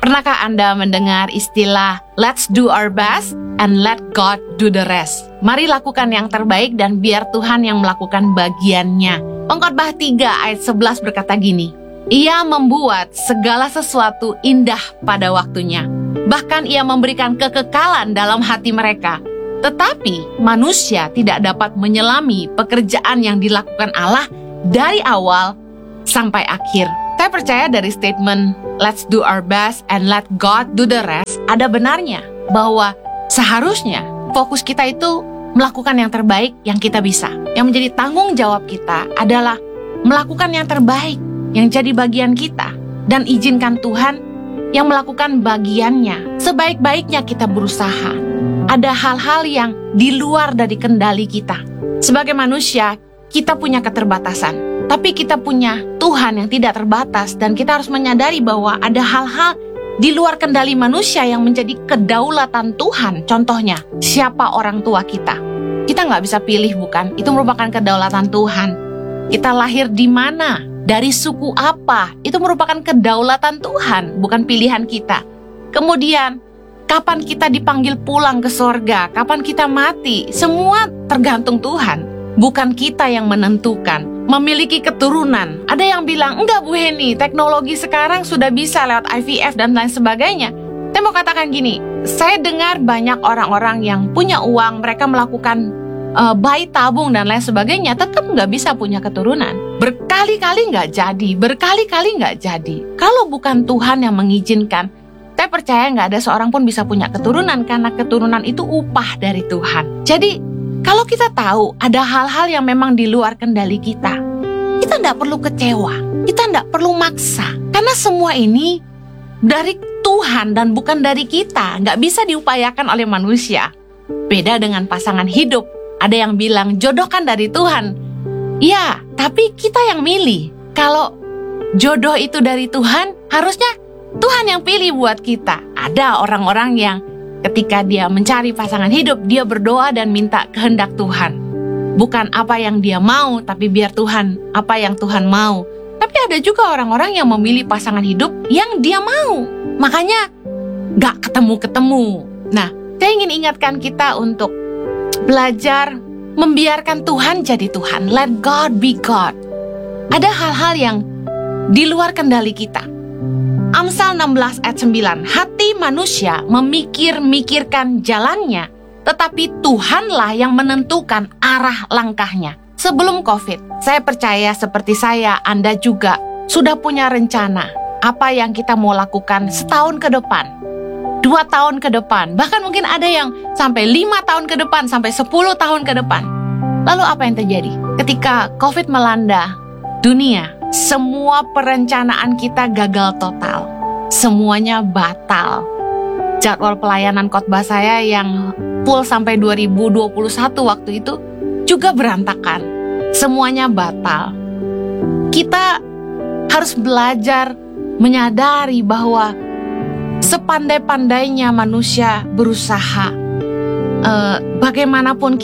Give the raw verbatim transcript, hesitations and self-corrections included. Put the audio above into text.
Pernahkah Anda mendengar istilah let's do our best and let God do the rest? Mari lakukan yang terbaik dan biar Tuhan yang melakukan bagiannya. Pengkhotbah tiga ayat sebelas berkata gini, Ia membuat segala sesuatu indah pada waktunya. Bahkan Ia memberikan kekekalan dalam hati mereka. Tetapi manusia tidak dapat menyelami pekerjaan yang dilakukan Allah dari awal sampai akhir. Saya percaya dari statement let's do our best and let God do the rest, ada benarnya bahwa seharusnya fokus kita itu melakukan yang terbaik yang kita bisa. Yang menjadi tanggung jawab kita adalah melakukan yang terbaik yang jadi bagian kita, dan izinkan Tuhan yang melakukan bagiannya. Sebaik-baiknya kita berusaha. Ada hal-hal yang di luar dari kendali kita. Sebagai manusia, kita punya keterbatasan. Tapi kita punya Tuhan yang tidak terbatas, dan kita harus menyadari bahwa ada hal-hal di luar kendali manusia yang menjadi kedaulatan Tuhan. Contohnya, siapa orang tua kita? Kita nggak bisa pilih, bukan? Itu merupakan kedaulatan Tuhan. Kita lahir di mana? Dari suku apa? Itu merupakan kedaulatan Tuhan, bukan pilihan kita. Kemudian, kapan kita dipanggil pulang ke sorga? Kapan kita mati? Semua tergantung Tuhan. Bukan kita yang menentukan. Memiliki keturunan. Ada yang bilang, enggak Bu Heni, teknologi sekarang sudah bisa lewat I V F dan lain sebagainya. Saya mau katakan gini, saya dengar banyak orang-orang yang punya uang, mereka melakukan uh, bayi tabung dan lain sebagainya, tetap nggak bisa punya keturunan. Berkali-kali nggak jadi, berkali-kali nggak jadi. Kalau bukan Tuhan yang mengizinkan, saya percaya nggak ada seorang pun bisa punya keturunan, karena keturunan itu upah dari Tuhan. Jadi, kalau kita tahu ada hal-hal yang memang di luar kendali kita, kita tidak perlu kecewa, kita tidak perlu maksa. Karena semua ini dari Tuhan dan bukan dari kita, nggak bisa diupayakan oleh manusia. Beda dengan pasangan hidup, ada yang bilang jodoh kan dari Tuhan. Ya, tapi kita yang milih. Kalau jodoh itu dari Tuhan, harusnya Tuhan yang pilih buat kita. Ada orang-orang yang ketika dia mencari pasangan hidup, dia berdoa dan minta kehendak Tuhan. Bukan apa yang dia mau, tapi biar Tuhan, apa yang Tuhan mau. Tapi ada juga orang-orang yang memilih pasangan hidup yang dia mau. Makanya gak ketemu-ketemu. Nah, saya ingin ingatkan kita untuk belajar membiarkan Tuhan jadi Tuhan. Let God be God. Ada hal-hal yang di luar kendali kita. Amsal enam belas ayat sembilan, hati manusia memikir-mikirkan jalannya, tetapi Tuhanlah yang menentukan arah langkahnya. Sebelum COVID, saya percaya seperti saya, Anda juga sudah punya rencana apa yang kita mau lakukan setahun ke depan, dua tahun ke depan, bahkan mungkin ada yang sampai lima tahun ke depan, sampai sepuluh tahun ke depan. Lalu apa yang terjadi? Ketika COVID melanda dunia, semua perencanaan kita gagal total. Semuanya batal. Jadwal pelayanan khotbah saya yang full sampai dua ribu dua puluh satu waktu itu juga berantakan. Semuanya batal. Kita harus belajar menyadari bahwa sepandai-pandainya manusia berusaha, eh, bagaimanapun kita